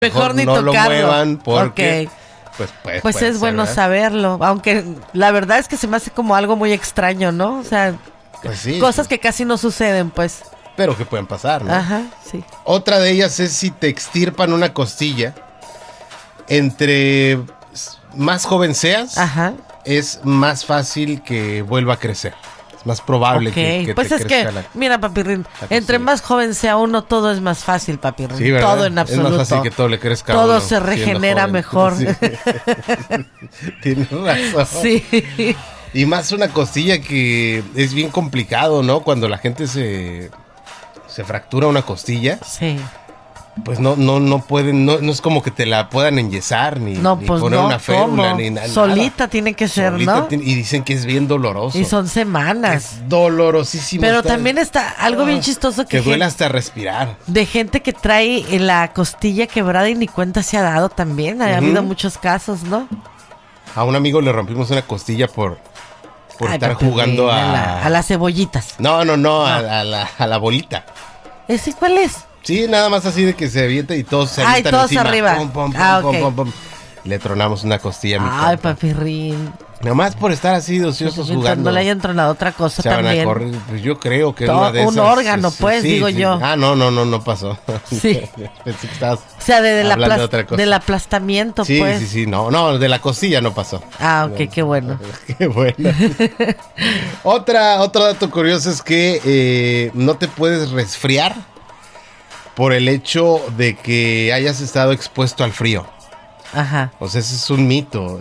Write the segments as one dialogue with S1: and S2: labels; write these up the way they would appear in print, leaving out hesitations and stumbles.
S1: Mejor ni
S2: no
S1: tocarlo.
S2: lo muevan porque...
S1: Ok.
S2: Pues
S1: es bueno saberlo, aunque la verdad es que se me hace como algo muy extraño, ¿no? O sea,
S2: pues sí,
S1: cosas que casi no suceden, pues.
S2: Pero que pueden pasar, ¿no?
S1: Ajá, sí.
S2: Otra de ellas es si te extirpan una costilla, entre más joven seas,
S1: Ajá.
S2: es más fácil que vuelva a crecer. Es más probable que
S1: pues
S2: te
S1: es
S2: crezca
S1: que, mira, Papirrín, entre más joven sea uno, todo es más fácil, Papirrín.
S2: Sí, ¿verdad?
S1: Todo en absoluto.
S2: Es más fácil que todo le crezca a
S1: todo
S2: uno
S1: se regenera mejor.
S2: Sí. Tienes razón.
S1: Sí.
S2: Y más una costilla que es bien complicado, ¿no? Cuando la gente se fractura una costilla.
S1: Sí.
S2: Pues no pueden, no es como que te la puedan enyesar ni
S1: pues
S2: poner
S1: no,
S2: una férula
S1: ¿cómo?
S2: ni nada.
S1: Solita tiene que ser, ¿no?
S2: Y dicen que es bien doloroso.
S1: Y son semanas.
S2: Es dolorosísimo.
S1: Pero también está algo bien chistoso
S2: que duele hasta respirar.
S1: De gente que trae la costilla quebrada y ni cuenta se ha dado también. Ha habido muchos casos, ¿no?
S2: A un amigo le rompimos una costilla por estar
S1: Papirrín,
S2: jugando
S1: a las cebollitas.
S2: No, a la bolita.
S1: ¿Ese cuál es?
S2: Sí, nada más así de que se avienta y todos se avientan
S1: todos
S2: encima.
S1: arriba.
S2: Pum, pum,
S1: Ok.
S2: pum, pum. Le tronamos una costilla a mi
S1: Ay,
S2: compa.
S1: Papirrín.
S2: Nomás por estar así de ociosos jugando.
S1: No le hayan tronado otra cosa
S2: Se van
S1: también.
S2: a correr, pues yo creo que una de esas.
S1: Un órgano, pues, digo yo.
S2: Ah, no pasó.
S1: Sí.
S2: Pensé que estabas
S1: O sea,
S2: hablando de otra cosa.
S1: del aplastamiento,
S2: sí,
S1: pues.
S2: Sí, no, de la costilla no pasó.
S1: Ah, ok, qué bueno.
S2: Qué bueno. Otro dato curioso es que no te puedes resfriar por el hecho de que hayas estado expuesto al frío.
S1: Ajá.
S2: O sea, ese es un mito.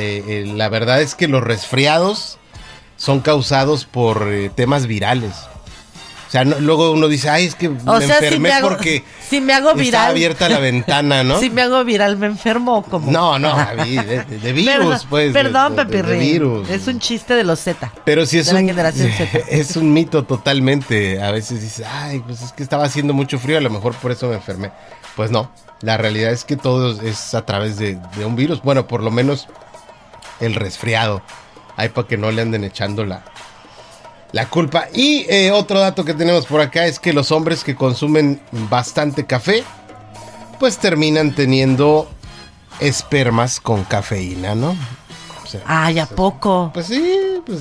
S2: La verdad es que los resfriados son causados por temas virales. O sea, luego uno dice, ay, es que me enfermé porque
S1: si me hago viral,
S2: está abierta la ventana, ¿no?
S1: Si me hago viral, ¿me enfermo o cómo?
S2: No, de virus, pues.
S1: Perdón,
S2: de virus.
S1: Es un chiste de los Z.
S2: Pero si es
S1: de la generación Z.
S2: Es un mito totalmente. A veces dices, ay, pues es que estaba haciendo mucho frío, a lo mejor por eso me enfermé. Pues no, la realidad es que todo es a través de un virus. Bueno, por lo menos el resfriado. Ahí para que no le anden echando la culpa. Y otro dato que tenemos por acá es que los hombres que consumen bastante café, pues terminan teniendo espermas con cafeína, ¿no? O sea,
S1: ay, ¿a poco?
S2: Pues sí, pues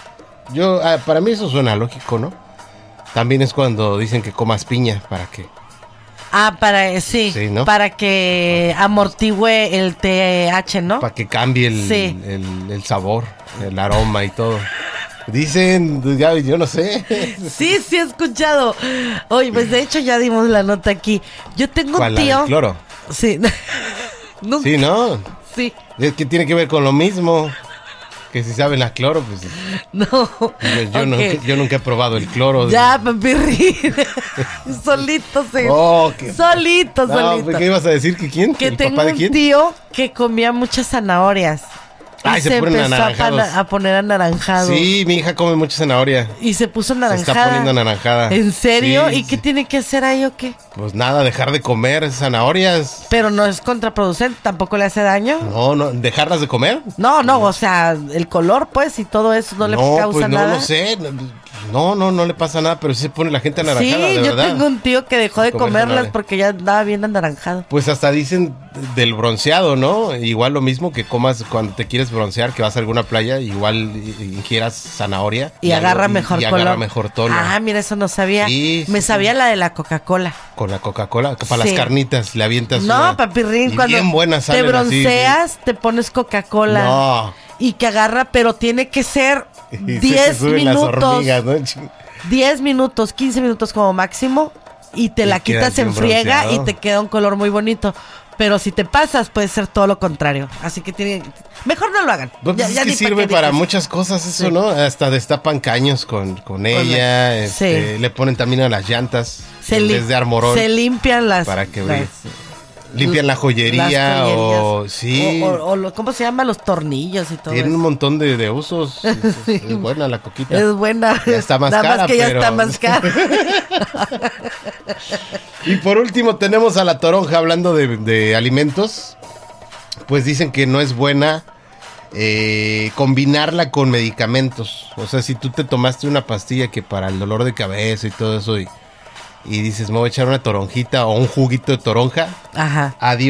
S2: para mí eso suena lógico, ¿no? También es cuando dicen que comas piña, ¿para qué?
S1: Sí,
S2: ¿no?
S1: Para que amortigüe el TH, ¿no?
S2: Para que cambie el sabor, el aroma y todo. Dicen, yo no sé.
S1: Sí, he escuchado. Oye, pues de hecho ya dimos la nota aquí. Yo tengo un tío.
S2: ¿La del cloro?
S1: Sí.
S2: Sí, ¿no?
S1: Sí.
S2: Es que tiene que ver con lo mismo. Que si saben a cloro, pues.
S1: No.
S2: Yo nunca he probado el cloro.
S1: Ya, Papirrín. Solito. Solito.
S2: ¿Qué ibas a decir? ¿Que quién?
S1: Que
S2: ¿El
S1: tengo
S2: papá de
S1: un
S2: quién?
S1: tío que comía muchas zanahorias.
S2: Ay, se ponen anaranjados.
S1: A poner anaranjado.
S2: Sí, mi hija come mucha zanahoria.
S1: Y se puso anaranjada.
S2: Se está poniendo anaranjada.
S1: ¿En serio?
S2: Sí,
S1: ¿Y qué tiene que hacer ahí o qué?
S2: Pues nada, dejar de comer zanahorias.
S1: Pero no es contraproducente, tampoco le hace daño.
S2: No, ¿dejarlas de comer?
S1: No, o sea, el color, pues, y todo eso no le causa nada.
S2: No lo sé. No le pasa nada, pero sí se pone la gente anaranjada,
S1: sí,
S2: de verdad.
S1: Yo tengo un tío que dejó de comerlas porque ya andaba bien anaranjado.
S2: Pues hasta dicen del bronceado, ¿no? Igual lo mismo que comas cuando te quieres broncear, que vas a alguna playa, igual ingieras zanahoria.
S1: Y agarra mejor color.
S2: Agarra mejor tono.
S1: Ah, mira, eso no sabía.
S2: Sí,
S1: Me sabía la de la Coca-Cola.
S2: Con la Coca-Cola, para las carnitas, le avientas
S1: No, Papirrín, cuando
S2: bien buenas
S1: te bronceas, te pones Coca-Cola.
S2: No.
S1: Y que agarra, pero tiene que ser 10 minutos.
S2: Las hormigas, ¿no?
S1: 10 minutos, 15 minutos como máximo. Y te la quitas en friega y te queda un color muy bonito. Pero si te pasas, puede ser todo lo contrario. Así que mejor no lo hagan.
S2: Pues es que sirve para muchas cosas eso, ¿no? Hasta destapan caños con ella. Le ponen también a las llantas. Desde Armorón.
S1: Se limpian las...
S2: Para que limpian la joyería o... Sí.
S1: O ¿cómo se llama? Los tornillos y todo.
S2: Tienen un montón de usos. Es buena la coquita.
S1: Es buena.
S2: Ya está más
S1: Nada
S2: cara,
S1: más que ya está más cara.
S2: Y por último tenemos a la toronja hablando de alimentos. Pues dicen que no es buena combinarla con medicamentos. O sea, si tú te tomaste una pastilla que para el dolor de cabeza y todo eso y dices, me voy a echar una toronjita o un juguito de toronja.
S1: Ajá.
S2: Adiós.